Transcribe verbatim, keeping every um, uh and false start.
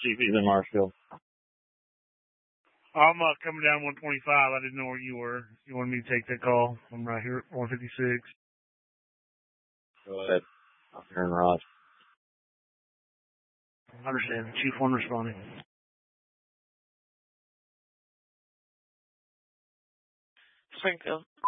Chief, he's in Marshfield. I'm uh, coming down one twenty-five. I didn't know where you were. You wanted me to take that call? I'm right here at one fifty-six. Go ahead. I'm here in Ross. I understand. Chief one responding. Springfield.